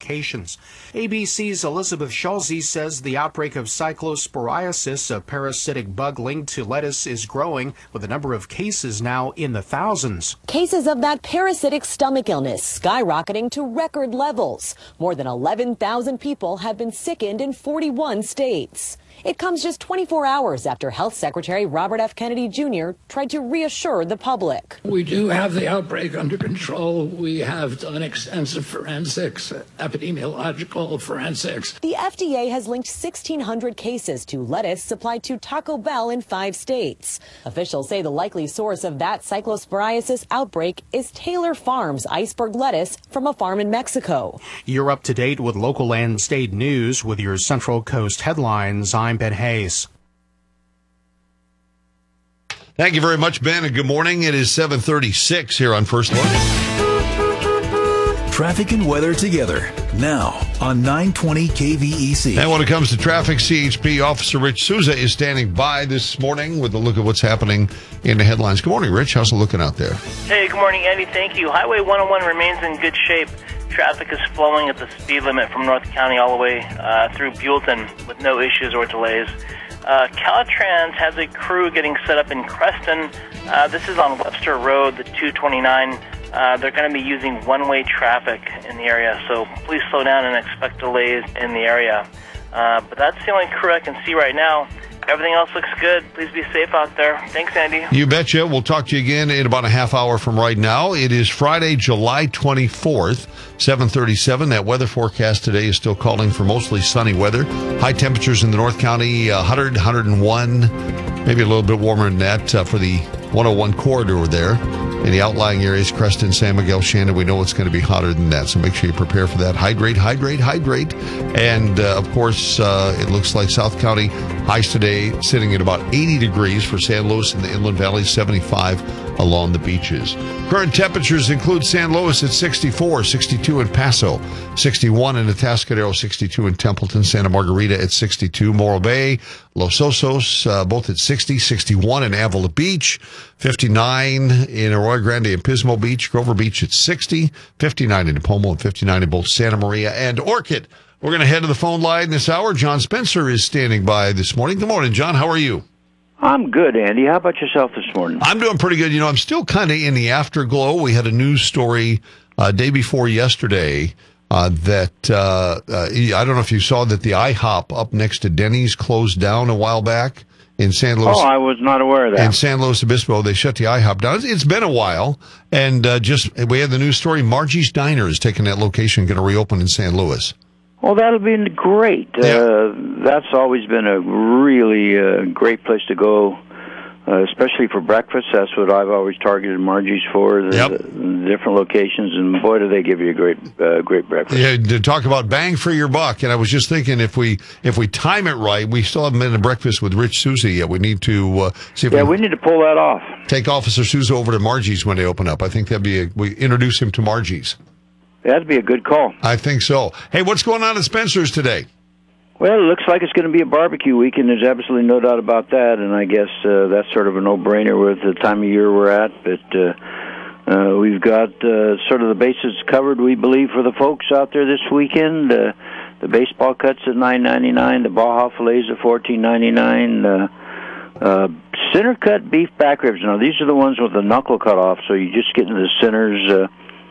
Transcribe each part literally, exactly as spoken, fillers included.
applications. A B C's Elizabeth Schulze says the outbreak of cyclosporiasis, a parasitic bug linked to lettuce, is growing, with a number of cases now in the thousands. Cases of that parasitic stomach illness skyrocketing to record levels. More than eleven thousand people have been sickened in forty-one states. It comes just twenty-four hours after Health Secretary Robert F. Kennedy Junior tried to reassure the public. We do have the outbreak under control. We have done extensive forensics, epidemiological forensics. The F D A has linked sixteen hundred cases to lettuce supplied to Taco Bell in five states. Officials say the likely source of that cyclosporiasis outbreak is Taylor Farms iceberg lettuce from a farm in Mexico. You're up to date with local and state news with your Central Coast headlines. I'm Ben Hayes. Thank you very much, Ben, and good morning. It is seven thirty-six here on First Look. Traffic and weather together now on nine twenty K V E C. And when it comes to traffic, C H P Officer Rich Souza is standing by this morning with a look at what's happening in the headlines. Good morning, Rich. How's it looking out there? Hey, good morning, Andy. Thank you. Highway one oh one remains in good shape. Traffic is flowing at the speed limit from North County all the way uh, through Buellton with no issues or delays. Uh, Caltrans has a crew getting set up in Creston. Uh, this is on Webster Road, the two twenty-nine. Uh, they're going to be using one-way traffic in the area, so please slow down and expect delays in the area. Uh, but that's the only crew I can see right now. Everything else looks good. Please be safe out there. Thanks, Andy. You betcha. We'll talk to you again in about a half hour from right now. It is Friday, July twenty-fourth, seven thirty-seven. That weather forecast today is still calling for mostly sunny weather. High temperatures in the North County, uh, one hundred, one oh one, maybe a little bit warmer than that uh, for the one oh one corridor there. In the outlying areas, Creston, San Miguel, Shannon, we know it's going to be hotter than that, so make sure you prepare for that. Hydrate, hydrate, hydrate. And, uh, of course, uh, it looks like South County highs today sitting at about eighty degrees for San Luis in the Inland Valley, seventy-five along the beaches. Current temperatures include San Luis at sixty-four, sixty-two in Paso, sixty-one in Atascadero, sixty-two in Templeton, Santa Margarita at sixty-two, Morro Bay, Los Osos, uh, both at sixty, sixty-one in Avila Beach, fifty-nine in Arroyo Grande and Pismo Beach, Grover Beach at sixty, fifty-nine in Pomo, and fifty-nine in both Santa Maria and Orchid. We're going to head to the phone line this hour. John Spencer is standing by this morning. Good morning, John. How are you? I'm good, Andy. How about yourself this morning? I'm doing pretty good. You know, I'm still kind of in the afterglow. We had a news story uh, day before yesterday uh, that, uh, uh, I don't know if you saw that the IHOP up next to Denny's closed down a while back in San Luis. Oh, I was not aware of that. In San Luis Obispo, they shut the IHOP down. It's been a while, and uh, just we had the news story. Margie's Diner is taking that location, going to reopen in San Luis. Well, that'll be great. Yeah. Uh, that's always been a really uh, great place to go, uh, especially for breakfast. That's what I've always targeted Margie's for, the, Yep. the different locations, and boy, do they give you a great uh, great breakfast. Yeah, to talk about bang for your buck, and I was just thinking if we if we time it right, we still haven't been to breakfast with Rich Souza yet. We need to uh, see if Yeah, we, we need to pull that off. take Officer Souza over to Margie's when they open up. I think that'd be a, we introduce him to Margie's. That'd be a good call. I think so. Hey, what's going on at Spencer's today? Well, it looks like it's going to be a barbecue weekend. There's absolutely no doubt about that, and I guess uh, that's sort of a no-brainer with the time of year we're at. But uh, uh, we've got uh, sort of the bases covered, we believe, for the folks out there this weekend. Uh, the baseball cuts at nine ninety-nine, the Baja fillets at fourteen ninety-nine. Uh, uh, center cut beef back ribs. Now, these are the ones with the knuckle cut off, so you just get into the centers. Uh,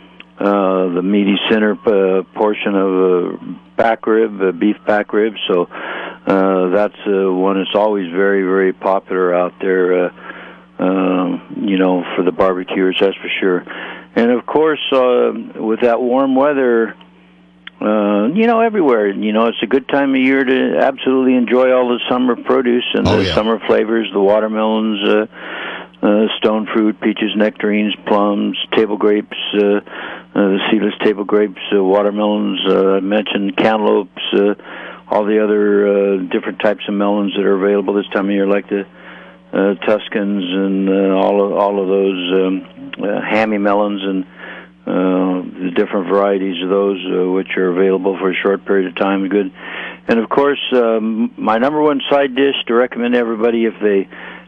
Uh, the meaty center uh, portion of uh, back rib, uh, beef back rib. So uh, that's uh, one that's always very, very popular out there, uh, uh, you know, for the barbecuers, that's for sure. And, of course, uh, with that warm weather, uh, you know, everywhere, you know, it's a good time of year to absolutely enjoy all the summer produce and Oh, the yeah. summer flavors, the watermelons, uh, uh, stone fruit, peaches, nectarines, plums, table grapes, uh, uh, the seedless table grapes, uh, watermelons, uh, I mentioned cantaloupes, uh, all the other uh, different types of melons that are available this time of year, like the uh, Tuscans and uh, all of all of those um, uh, hammy melons and uh, the different varieties of those, uh, which are available for a short period of time. Good, and of course, um, my number one side dish to recommend to everybody if they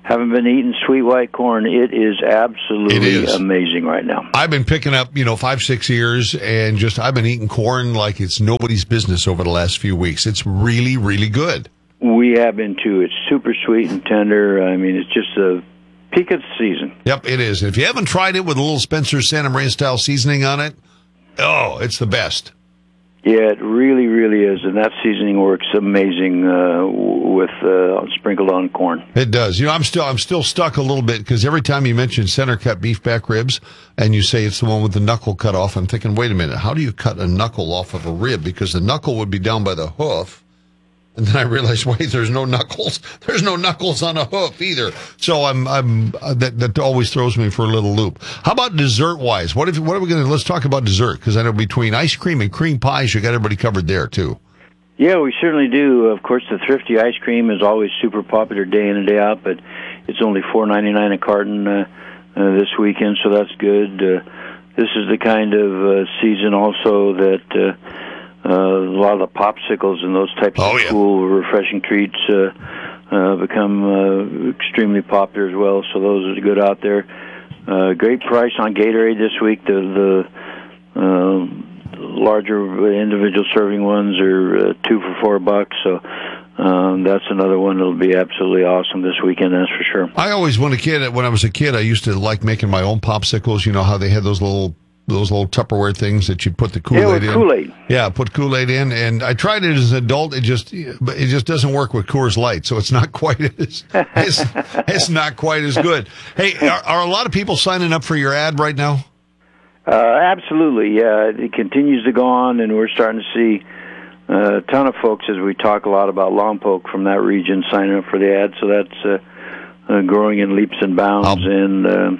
haven't been eating sweet white corn, it is absolutely It is. amazing right now. I've been picking up, you know, five, six years, and just I've been eating corn like it's nobody's business over the last few weeks. It's really, really good. We have been too. It's super sweet and tender. I mean, it's just a peak of the season. Yep, it is. If you haven't tried it with a little Spencer's Santa Maria style seasoning on it, oh, it's the best. Yeah, it really, really is, and that seasoning works amazing uh, with uh, sprinkled on corn. It does. You know, I'm still I'm still stuck a little bit because every time you mention center cut beef back ribs and you say it's the one with the knuckle cut off, I'm thinking, wait a minute, how do you cut a knuckle off of a rib? Because the knuckle would be down by the hoof. And then I realized, wait, there's no knuckles. There's no knuckles on a hoof either. So I'm, I'm uh, that that always throws me for a little loop. How about dessert wise? What if what are we going to? Let's talk about dessert because I know between ice cream and cream pies, you got everybody covered there too. Yeah, we certainly do. Of course, the Thrifty ice cream is always super popular day in and day out, but it's only four ninety-nine a carton uh, uh, this weekend, so that's good. Uh, this is the kind of uh, season also that. Uh, Uh, a lot of the popsicles and those types oh, of yeah. cool, refreshing treats uh, uh, become uh, extremely popular as well. So those are good out there. Uh, great price on Gatorade this week. The, the uh, larger individual serving ones are uh, two for four bucks. So um, that's another one that'll be absolutely awesome this weekend. That's for sure. I always, when a kid, when I was a kid, I used to like making my own popsicles. You know how they had those little. Those little Tupperware things that you put the Kool-Aid yeah, in. Kool-Aid. Yeah, put Kool-Aid in, and I tried it as an adult. It just, but it just doesn't work with Coors Light, so it's not quite as, it's, it's not quite as good. Hey, are, are a lot of people signing up for your ad right now? Uh, absolutely, yeah. It continues to go on, and we're starting to see uh, a ton of folks as we talk a lot about Lompoc from that region signing up for the ad. So that's uh, uh, growing in leaps and bounds, I'll- and. Uh,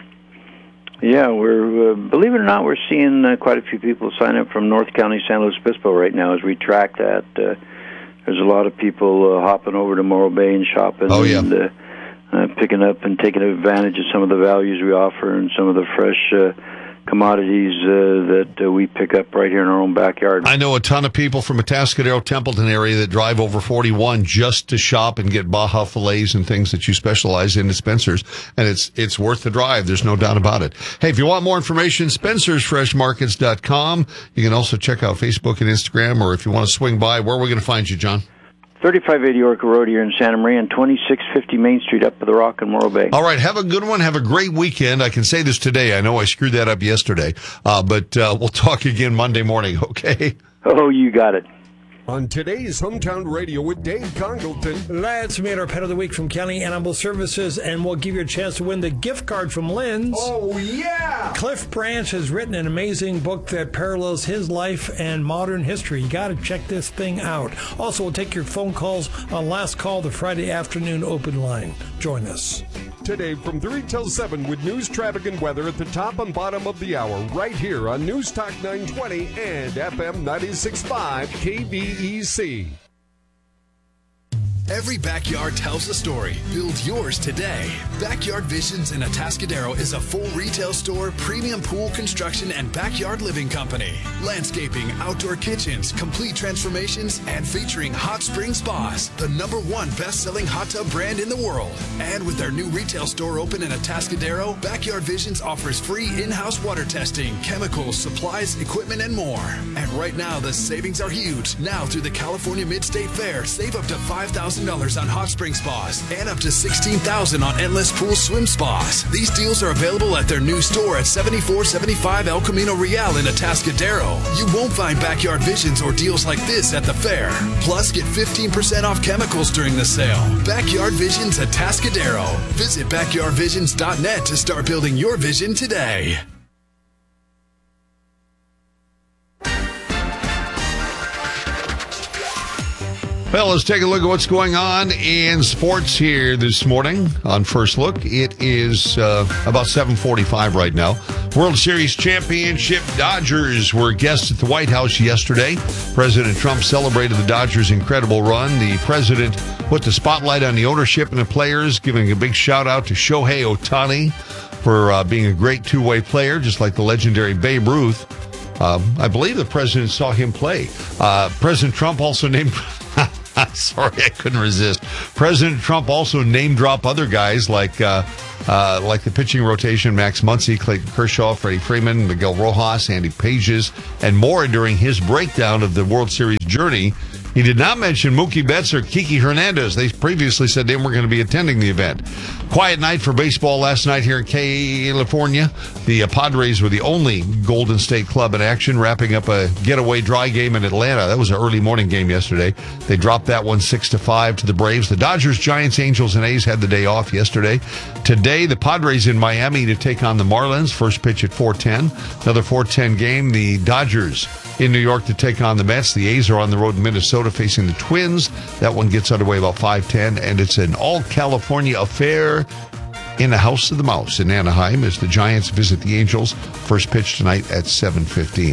Yeah, we're uh, believe it or not, we're seeing uh, quite a few people sign up from North County, San Luis Obispo right now as we track that. Uh, there's a lot of people uh, hopping over to Morro Bay and shopping Oh, yeah. and uh, uh, picking up and taking advantage of some of the values we offer and some of the fresh uh, commodities uh, that uh, we pick up right here in our own backyard. I know a ton of people from Atascadero, Templeton area that drive over forty-one just to shop and get Baja fillets and things that you specialize in at Spencer's, and it's it's worth the drive. There's no doubt about it. Hey, if you want more information, Spencers Fresh Markets dot com. You can also check out Facebook and Instagram, or if you want to swing by, where are we going to find you, John? thirty-five eighty Orca Road here in Santa Maria and twenty-six fifty Main Street up at the Rock in Morro Bay. All right, have a good one. Have a great weekend. I can say this today. I know I screwed that up yesterday, uh, but uh, we'll talk again Monday morning, okay? Oh, you got it. On today's Hometown Radio with Dave Congleton. Let's meet our Pet of the Week from County Animal Services, and we'll give you a chance to win the gift card from Lynn's. Oh, yeah! Cliff Branch has written an amazing book that parallels his life and modern history. You got to check this thing out. Also, we'll take your phone calls on Last Call, the Friday afternoon open line. Join us. Today from three till seven with news, traffic, and weather at the top and bottom of the hour, right here on News Talk nine twenty and F M ninety-six point five K V E C. Every backyard tells a story. Build yours today. Backyard Visions in Atascadero is a full retail store, premium pool construction, and backyard living company. Landscaping, outdoor kitchens, complete transformations, and featuring hot spring spas, the number one best-selling hot tub brand in the world. And with their new retail store open in Atascadero, Backyard Visions offers free in-house water testing, chemicals, supplies, equipment, and more. And right now, the savings are huge. Now through the California Mid-State Fair, save up to five thousand dollars on hot spring spas and up to sixteen thousand dollars on endless pool swim spas. These deals are available at their new store at seventy-four seventy-five El Camino Real in Atascadero. You won't find Backyard Visions or deals like this at the fair. Plus, get fifteen percent off chemicals during the sale. Backyard Visions Atascadero. Visit backyard visions dot net to start building your vision today. Well, let's take a look at what's going on in sports here this morning on First Look. It is uh, about seven forty-five right now. World Series championship Dodgers were guests at the White House yesterday. President Trump celebrated the Dodgers' incredible run. The president put the spotlight on the ownership and the players, giving a big shout-out to Shohei Ohtani for uh, being a great two-way player, just like the legendary Babe Ruth. Um, I believe the president saw him play. Uh, President Trump also named... Sorry, I couldn't resist. President Trump also name-drop other guys like uh, uh, like the pitching rotation, Max Muncy, Clayton Kershaw, Freddie Freeman, Miguel Rojas, Andy Pages, and more during his breakdown of the World Series journey. He did not mention Mookie Betts or Kiki Hernandez. They previously said they weren't going to be attending the event. Quiet night for baseball last night here in California. The Padres were the only Golden State club in action, wrapping up a getaway dry game in Atlanta. That was an early morning game yesterday. They dropped that one six to five to the Braves. The Dodgers, Giants, Angels, and A's had the day off yesterday. Today, the Padres in Miami to take on the Marlins. First pitch at four ten. Another four ten game. The Dodgers in New York to take on the Mets. The A's are on the road in Minnesota facing the Twins. That one gets underway about five ten, and it's an all-California affair in the House of the Mouse in Anaheim as the Giants visit the Angels. First pitch tonight at seven fifteen.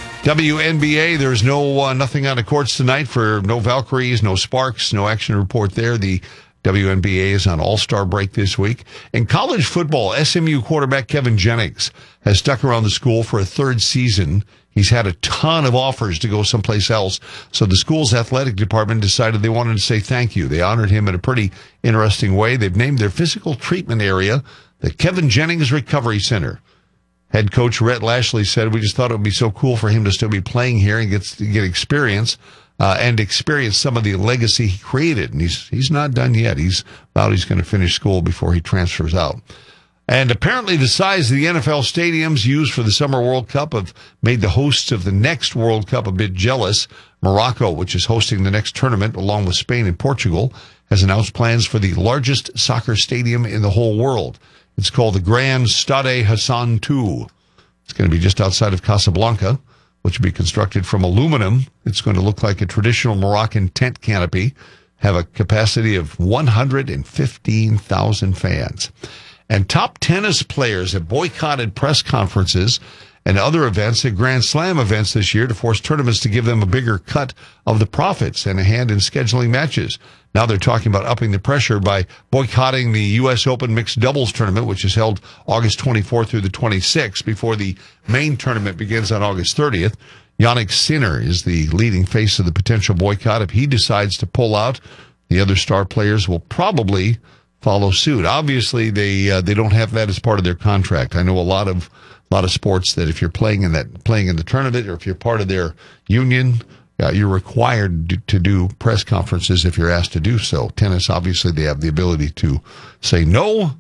W N B A, there's no uh, nothing on the courts tonight for no Valkyries, no Sparks, no action report there. The W N B A is on all-star break this week. In college football, S M U quarterback Kevin Jennings has stuck around the school for a third season. He's had a ton of offers to go someplace else. So the school's athletic department decided they wanted to say thank you. They honored him in a pretty interesting way. They've named their physical treatment area the Kevin Jennings Recovery Center. Head coach Rhett Lashley said, we just thought it would be so cool for him to still be playing here and get, to get experience. Uh, and experience some of the legacy he created. And he's he's not done yet. He's about he's going to finish school before he transfers out. And apparently the size of the N F L stadiums used for the Summer World Cup have made the hosts of the next World Cup a bit jealous. Morocco, which is hosting the next tournament along with Spain and Portugal, has announced plans for the largest soccer stadium in the whole world. It's called the Grand Stade Hassan two. It's going to be just outside of Casablanca, which will be constructed from aluminum. It's going to look like a traditional Moroccan tent canopy, have a capacity of one hundred fifteen thousand fans. And top tennis players have boycotted press conferences and other events at Grand Slam events this year to force tournaments to give them a bigger cut of the profits and a hand in scheduling matches. Now they're talking about upping the pressure by boycotting the U S Open Mixed Doubles Tournament, which is held August twenty-fourth through the twenty-sixth before the main tournament begins on August thirtieth. Jannik Sinner is the leading face of the potential boycott. If he decides to pull out, the other star players will probably follow suit. Obviously, they uh, they don't have that as part of their contract. I know a lot of a lot of sports that if you're playing in that playing in the tournament or if you're part of their union, Uh, you're required to do press conferences if you're asked to do so. Tennis, obviously, they have the ability to say no.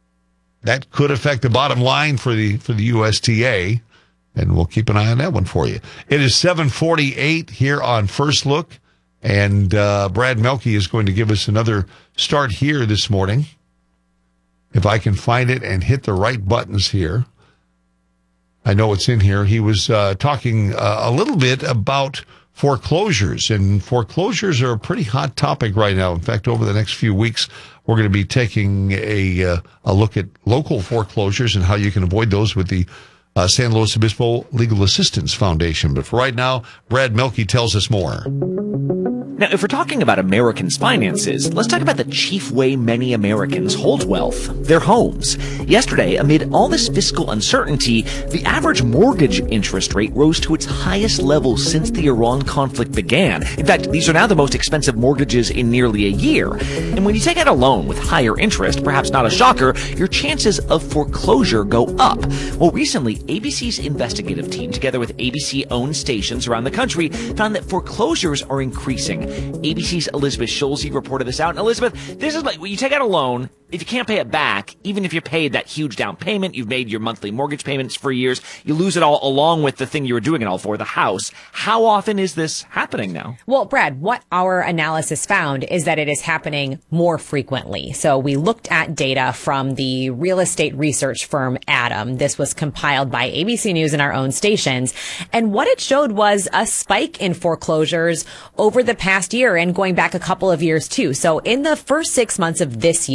That could affect the bottom line for the for the U S T A, and we'll keep an eye on that one for you. It is seven forty-eight here on First Look, and uh, Brad Melke is going to give us another start here this morning. If I can find it and hit the right buttons here. I know it's in here. He was uh, talking uh, a little bit about foreclosures, and foreclosures are a pretty hot topic right now. In fact, over the next few weeks, we're going to be taking a uh, a look at local foreclosures and how you can avoid those with the uh, San Luis Obispo Legal Assistance Foundation. But for right now, Brad Melke tells us more. Now, if we're talking about Americans' finances, let's talk about the chief way many Americans hold wealth, their homes. Yesterday, amid all this fiscal uncertainty, the average mortgage interest rate rose to its highest level since the Iran conflict began. In fact, these are now the most expensive mortgages in nearly a year. And when you take out a loan with higher interest, perhaps not a shocker, your chances of foreclosure go up. Well, recently, A B C's investigative team, together with A B C-owned stations around the country, found that foreclosures are increasing. A B C's Elizabeth Schulze reported this out. And Elizabeth, this is like when you take out a loan, if you can't pay it back, even if you paid that huge down payment, you've made your monthly mortgage payments for years, you lose it all along with the thing you were doing it all for, the house. How often is this happening now? Well, Brad, what our analysis found is that it is happening more frequently. So we looked at data from the real estate research firm Adam. This was compiled by A B C News and our own stations. And what it showed was a spike in foreclosures over the past year and going back a couple of years too. So in the first six months of this year,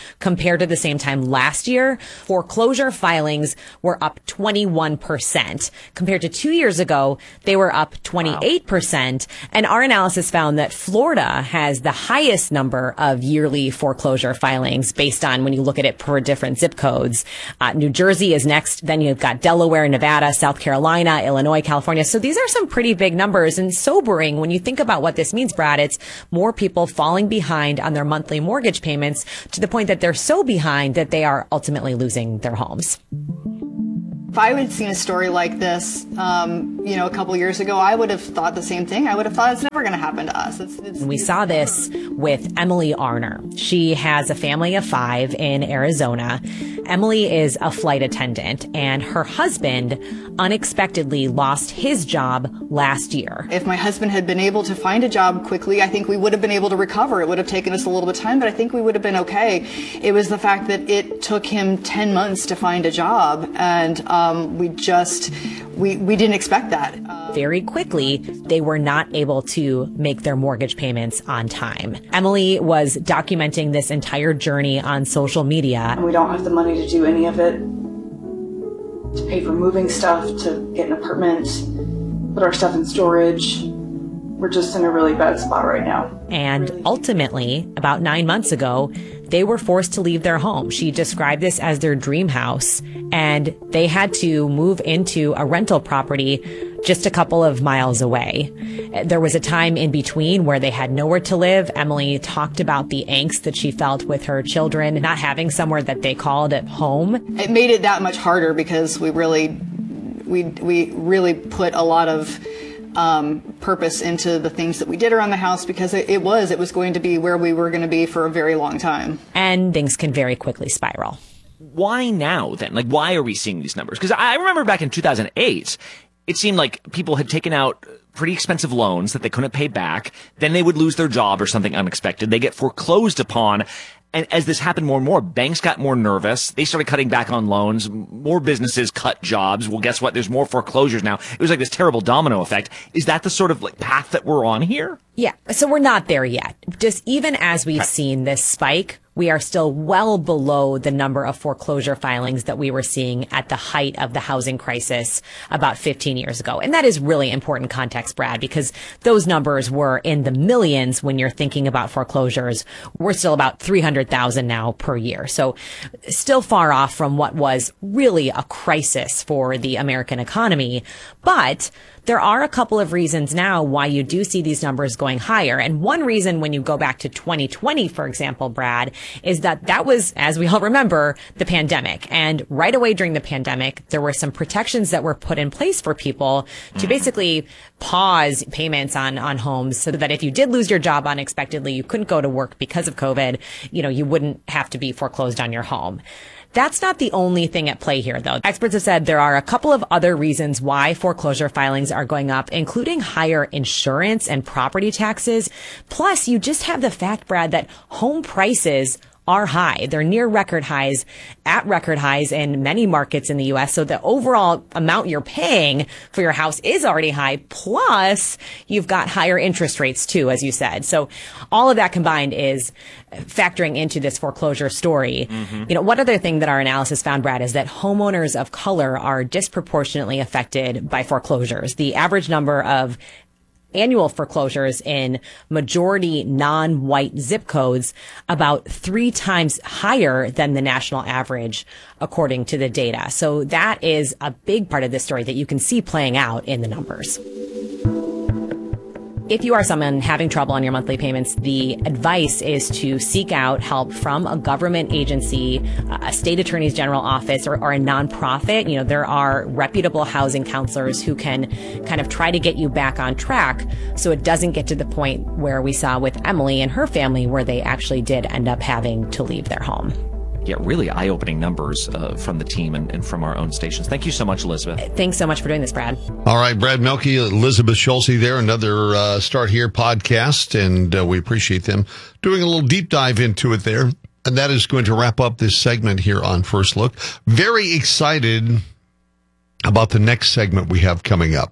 compared to the same time last year, foreclosure filings were up twenty-one percent. Compared to two years ago, they were up twenty-eight percent. Wow. And our analysis found that Florida has the highest number of yearly foreclosure filings based on when you look at it per different zip codes. Uh, New Jersey is next. Then you've got Delaware, Nevada, South Carolina, Illinois, California. So these are some pretty big numbers and sobering when you think about what this means, Brad. It's more people falling behind on their monthly mortgage payments to the point that they're so behind that they are ultimately losing their homes. If I had seen a story like this, um, you know, a couple years ago, I would have thought the same thing. I would have thought it's never going to happen to us. It's, it's, we saw this with Emily Arner. She has a family of five in Arizona. Emily is a flight attendant, and her husband unexpectedly lost his job last year. If my husband had been able to find a job quickly, I think we would have been able to recover. It would have taken us a little bit of time, but I think we would have been okay. It was the fact that it took him ten months to find a job, and um, we just, we, we didn't expect that. Uh, Very quickly, they were not able to make their mortgage payments on time. Emily was documenting this entire journey on social media. And we don't have the money to do any of it, to pay for moving stuff, to get an apartment, put our stuff in storage. We're just in a really bad spot right now. And ultimately, about nine months ago, they were forced to leave their home. She described this as their dream house, and they had to move into a rental property just a couple of miles away. There was a time in between where they had nowhere to live. Emily talked about the angst that she felt with her children, not having somewhere that they called at home. It made it that much harder because we really, we, we really put a lot of um, purpose into the things that we did around the house, because it, it was, it was going to be where we were going to be for a very long time. And things can very quickly spiral. Why now then? Like, why are we seeing these numbers? Because I remember back in two thousand eight, it seemed like people had taken out pretty expensive loans that they couldn't pay back. Then they would lose their job or something unexpected. They get foreclosed upon. And as this happened more and more, banks got more nervous. They started cutting back on loans. More businesses cut jobs. Well, guess what? There's more foreclosures now. It was like this terrible domino effect. Is that the sort of like path that we're on here? Yeah. So we're not there yet. Just even as we've seen this spike, we are still well below the number of foreclosure filings that we were seeing at the height of the housing crisis about fifteen years ago. And that is really important context, Brad, because those numbers were in the millions when you're thinking about foreclosures. We're still about three hundred thousand now per year. So still far off from what was really a crisis for the American economy. But there are a couple of reasons now why you do see these numbers going higher. And one reason, when you go back to twenty twenty, for example, Brad, is that that was, as we all remember, the pandemic. And right away during the pandemic, there were some protections that were put in place for people to basically pause payments on, on homes so that if you did lose your job unexpectedly, you couldn't go to work because of COVID, you know, you wouldn't have to be foreclosed on your home. That's not the only thing at play here, though. Experts have said there are a couple of other reasons why foreclosure filings are going up, including higher insurance and property taxes. Plus, you just have the fact, Brad, that home prices are high. They're near record highs, at record highs in many markets in the U S. So the overall amount you're paying for your house is already high. Plus, you've got higher interest rates too, as you said. So all of that combined is factoring into this foreclosure story. Mm-hmm. You know, one other thing that our analysis found, Brad, is that homeowners of color are disproportionately affected by foreclosures. The average number of annual foreclosures in majority non-white zip codes about three times higher than the national average, according to the data. So that is a big part of this story that you can see playing out in the numbers. If you are someone having trouble on your monthly payments, the advice is to seek out help from a government agency, a state attorney's general office, or, or a nonprofit. You know, there are reputable housing counselors who can kind of try to get you back on track so it doesn't get to the point where we saw with Emily and her family, where they actually did end up having to leave their home. Yeah, really eye-opening numbers uh, from the team and, and from our own stations. Thank you so much, Elizabeth. Thanks so much for doing this, Brad. All right, Brad Mielke, Elizabeth Schulze there, another uh, Start Here podcast, and uh, we appreciate them doing a little deep dive into it there. And that is going to wrap up this segment here on First Look. Very excited about the next segment we have coming up.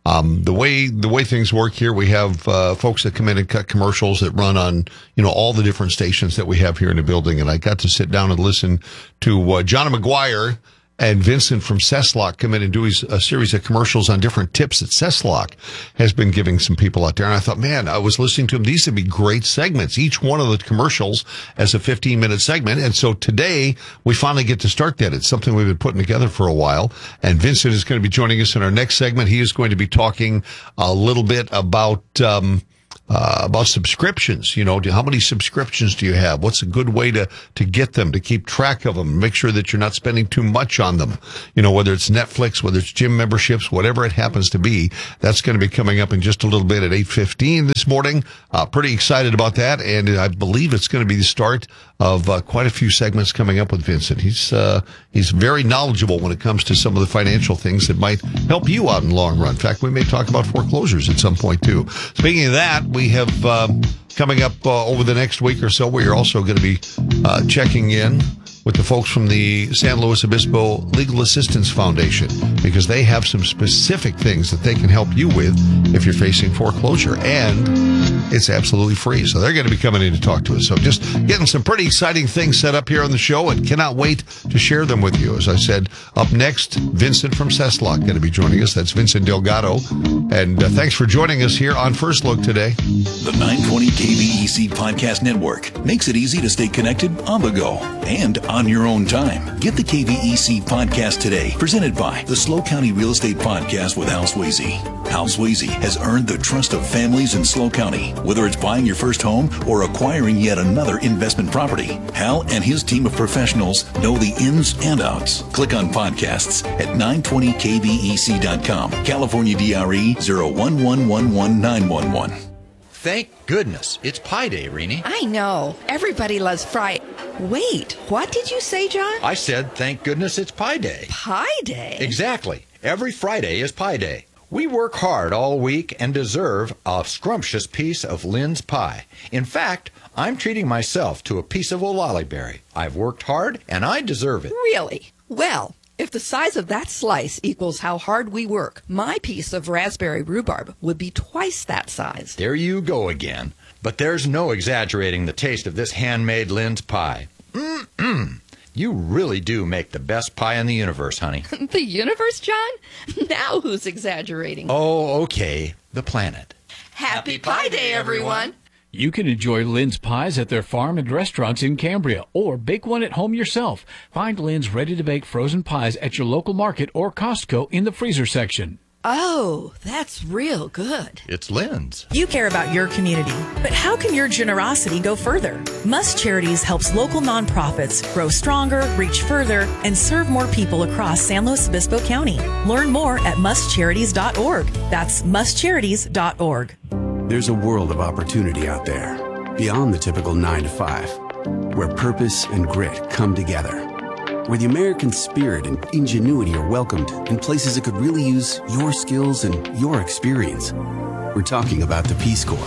Um, the way the way things work here, we have uh, folks that come in and cut commercials that run on, you know, all the different stations that we have here in the building. And I got to sit down and listen to uh, John McGuire and Vincent from Cesslock come in and do a series of commercials on different tips that Cesslock has been giving some people out there. And I thought, man, I was listening to them. These would be great segments. Each one of the commercials as a fifteen minute segment. And so today we finally get to start that. It's something we've been putting together for a while. And Vincent is going to be joining us in our next segment. He is going to be talking a little bit about, um, Uh, about subscriptions. You know, do, how many subscriptions do you have? What's a good way to, to get them, to keep track of them, make sure that you're not spending too much on them? You know, whether it's Netflix, whether it's gym memberships, whatever it happens to be, that's going to be coming up in just a little bit at eight fifteen this morning. Uh, pretty excited about that. And I believe it's going to be the start of uh, quite a few segments coming up with Vincent. He's, uh, he's very knowledgeable when it comes to some of the financial things that might help you out in the long run. In fact, we may talk about foreclosures at some point too. Speaking of that, we have um, coming up uh, over the next week or so, we are also going to be uh, checking in with the folks from the San Luis Obispo Legal Assistance Foundation, because they have some specific things that they can help you with if you're facing foreclosure, and it's absolutely free. So they're going to be coming in to talk to us. So just getting some pretty exciting things set up here on the show, and cannot wait to share them with you. As I said, up next, Vincent from Cesslock going to be joining us. That's Vincent Delgado. And uh, thanks for joining us here on First Look today. The nine twenty K V E C Podcast Network makes it easy to stay connected on the go and on your own time. Get the K V E C Podcast today, presented by the Slow County Real Estate Podcast with Hal Swayze. Hal Swayze has earned the trust of families in Slow County. Whether it's buying your first home or acquiring yet another investment property, Hal and his team of professionals know the ins and outs. Click on podcasts at nine twenty K V E C dot com. California D R E zero one one one one nine one one. Thank goodness it's Pi Day, Rini. I know. Everybody loves fry. Wait, what did you say, John? I said, thank goodness it's Pi Day. Pi Day? Exactly. Every Friday is Pi Day. We work hard all week and deserve a scrumptious piece of Lynn's pie. In fact, I'm treating myself to a piece of Olali berry. I've worked hard, and I deserve it. Really? Well, if the size of that slice equals how hard we work, my piece of raspberry rhubarb would be twice that size. There you go again. But there's no exaggerating the taste of this handmade Lynn's pie. Mm-mm. You really do make the best pie in the universe, honey. The universe, John? Now who's exaggerating? Oh, okay. The planet. Happy Pie Day, everyone. You can enjoy Lynn's pies at their farm and restaurants in Cambria, or bake one at home yourself. Find Lynn's ready-to-bake frozen pies at your local market or Costco in the freezer section. Oh, that's real good. It's Lynn's. You care about your community, but how can your generosity go further? Must Charities helps local nonprofits grow stronger, reach further, and serve more people across San Luis Obispo County. Learn more at must charities dot org. That's must charities dot org. There's a world of opportunity out there, beyond the typical nine to five, where purpose and grit come together, where the American spirit and ingenuity are welcomed in places that could really use your skills and your experience. We're talking about the Peace Corps.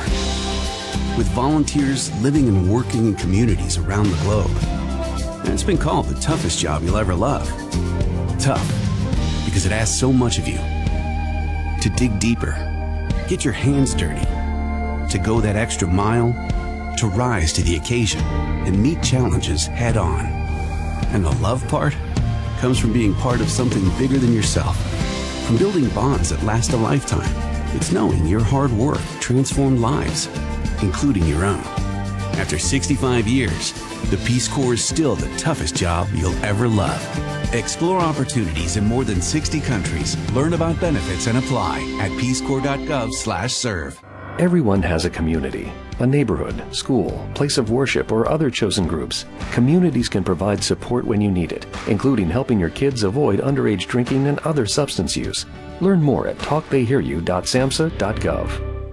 With volunteers living and working in communities around the globe. And it's been called the toughest job you'll ever love. Tough, because it asks so much of you. To dig deeper, get your hands dirty, to go that extra mile, to rise to the occasion and meet challenges head on. And the love part comes from being part of something bigger than yourself. From building bonds that last a lifetime. It's knowing your hard work transformed lives, including your own. After sixty-five years, the Peace Corps is still the toughest job you'll ever love. Explore opportunities in more than sixty countries. Learn about benefits and apply at peace corps dot gov slash serve. Everyone has a community, a neighborhood, school, place of worship, or other chosen groups. Communities can provide support when you need it, including helping your kids avoid underage drinking and other substance use. Learn more at talk they hear you dot samhsa dot gov.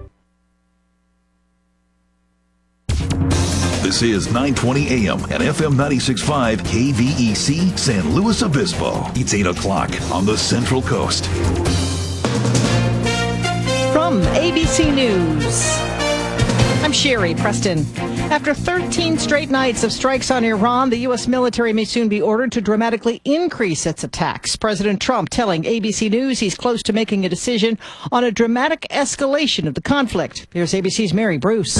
This is nine twenty A M and F M ninety-six point five K V E C San Luis Obispo. It's eight o'clock on the Central Coast. From A B C News, I'm Sherry Preston. After thirteen straight nights of strikes on Iran, the U S military may soon be ordered to dramatically increase its attacks. President Trump telling A B C News he's close to making a decision on a dramatic escalation of the conflict. Here's A B C's Mary Bruce.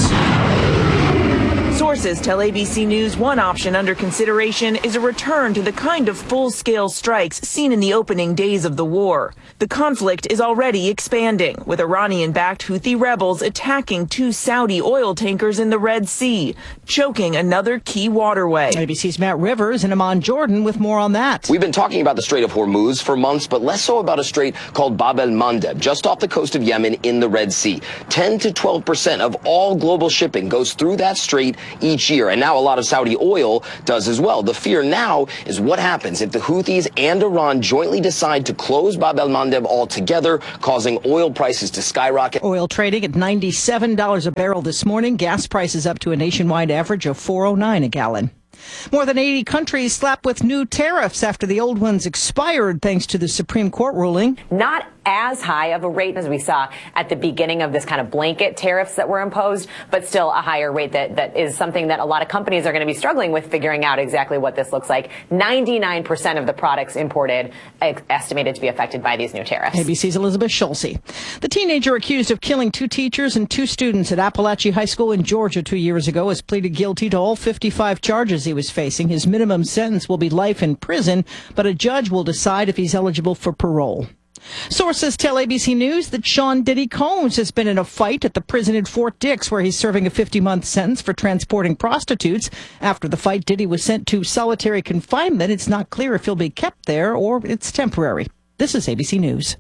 Sources tell A B C News one option under consideration is a return to the kind of full-scale strikes seen in the opening days of the war. The conflict is already expanding, with Iranian-backed Houthi rebels attacking two Saudi oil tankers in the Red Sea, choking another key waterway. A B C's Matt Rivers in Amman, Jordan, with more on that. We've been talking about the Strait of Hormuz for months, but less so about a strait called Bab el-Mandeb, just off the coast of Yemen in the Red Sea. ten to twelve percent of all global shipping goes through that strait each year, and now a lot of Saudi oil does as well. The fear now is what happens if the Houthis and Iran jointly decide to close Bab el-Mandeb altogether, causing oil prices to skyrocket. Oil trading at ninety-seven dollars a barrel this morning. Gas prices up to a nationwide average of four oh nine a gallon. More than eighty countries slapped with new tariffs after the old ones expired thanks to the Supreme Court ruling. Not as high of a rate as we saw at the beginning of this kind of blanket tariffs that were imposed, but still a higher rate that, that is something that a lot of companies are going to be struggling with figuring out exactly what this looks like. ninety-nine percent of the products imported estimated to be affected by these new tariffs. A B C's Elizabeth Schulze. The teenager accused of killing two teachers and two students at Appalachia High School in Georgia two years ago has pleaded guilty to all fifty-five charges he was facing. His minimum sentence will be life in prison, but a judge will decide if he's eligible for parole. Sources tell A B C News that Sean Diddy Combs has been in a fight at the prison in Fort Dix, where he's serving a fifty-month sentence for transporting prostitutes. After the fight, Diddy was sent to solitary confinement. It's not clear if he'll be kept there or it's temporary. This is A B C News.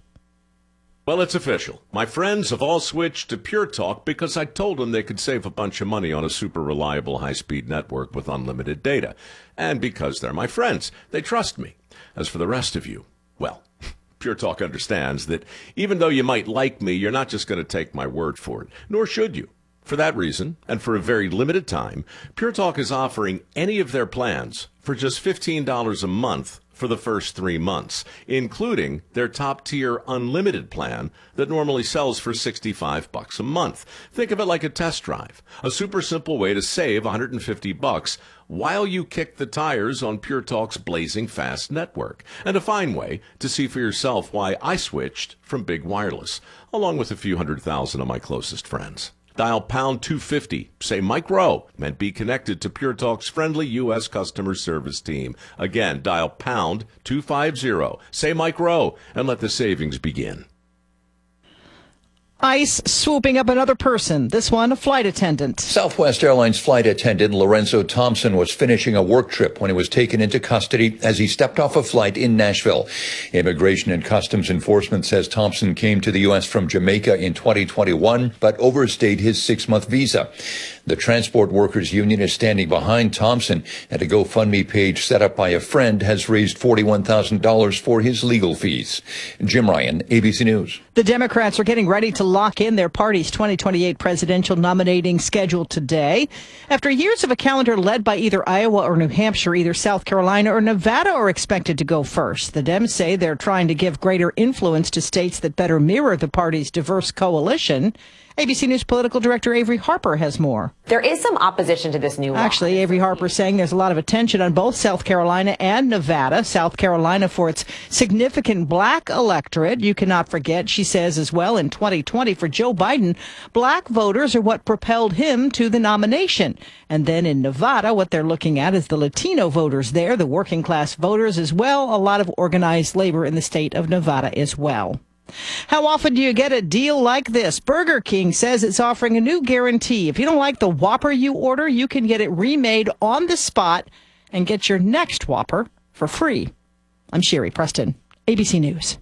Well, it's official. My friends have all switched to Pure Talk because I told them they could save a bunch of money on a super reliable high-speed network with unlimited data. And because they're my friends, they trust me. As for the rest of you, well, Pure Talk understands that even though you might like me, you're not just going to take my word for it, nor should you. For that reason, and for a very limited time, Pure Talk is offering any of their plans for just fifteen dollars a month for the first three months, including their top-tier unlimited plan that normally sells for sixty-five bucks a month. Think of it like a test drive, a super simple way to save one hundred fifty bucks while you kick the tires on Pure Talk's blazing fast network, and a fine way to see for yourself why I switched from big wireless, along with a few hundred thousand of my closest friends. Dial pound two fifty, say Mike Rowe, and be connected to Pure Talk's friendly U S customer service team. Again, dial pound two fifty, say Mike Rowe, and let the savings begin. ICE swooping up another person, this one a flight attendant. Southwest Airlines flight attendant Lorenzo Thompson was finishing a work trip when he was taken into custody as he stepped off a flight in Nashville. Immigration and Customs Enforcement says Thompson came to the U S from Jamaica in twenty twenty-one, but overstayed his six-month visa. The Transport Workers Union is standing behind Thompson, and a GoFundMe page set up by a friend has raised forty-one thousand dollars for his legal fees. Jim Ryan, A B C News. The Democrats are getting ready to lock in their party's twenty twenty-eight presidential nominating schedule today. After years of a calendar led by either Iowa or New Hampshire, either South Carolina or Nevada are expected to go first. The Dems say they're trying to give greater influence to states that better mirror the party's diverse coalition. A B C News political director Avery Harper has more. There is some opposition to this new law. Actually, Avery Harper saying there's a lot of attention on both South Carolina and Nevada. South Carolina for its significant black electorate. You cannot forget, she says as well, in twenty twenty for Joe Biden, black voters are what propelled him to the nomination. And then in Nevada, what they're looking at is the Latino voters there, the working class voters as well. A lot of organized labor in the state of Nevada as well. How often do you get a deal like this? Burger King says it's offering a new guarantee. If you don't like the Whopper you order, you can get it remade on the spot and get your next Whopper for free. I'm Sherry Preston, A B C News.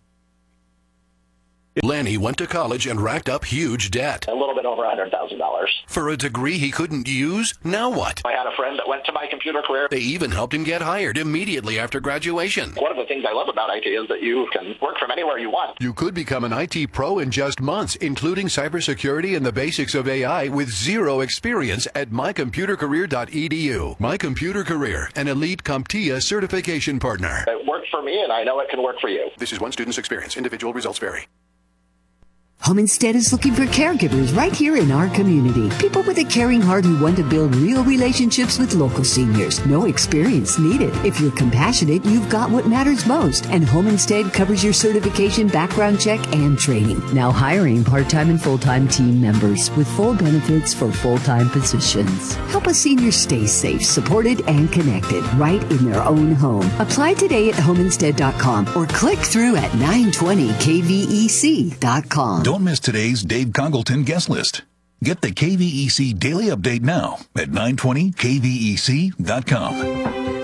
Lanny went to college and racked up huge debt. A little bit over one hundred thousand dollars. For a degree he couldn't use? Now what? I had a friend that went to My Computer Career. They even helped him get hired immediately after graduation. One of the things I love about I T is that you can work from anywhere you want. You could become an I T pro in just months, including cybersecurity and the basics of A I with zero experience at my computer career dot e d u. My Computer Career, an elite CompTIA certification partner. It worked for me, and I know it can work for you. This is one student's experience. Individual results vary. Home Instead is looking for caregivers right here in our community. People with a caring heart who want to build real relationships with local seniors. No experience needed. If you're compassionate, you've got what matters most. And Home Instead covers your certification, background check, and training. Now hiring part-time and full-time team members with full benefits for full-time positions. Help a senior stay safe, supported, and connected right in their own home. Apply today at home instead dot com or click through at nine twenty K V E C dot com. Don't miss today's Dave Congleton guest list. Get the K V E C Daily Update now at nine twenty K V E C dot com.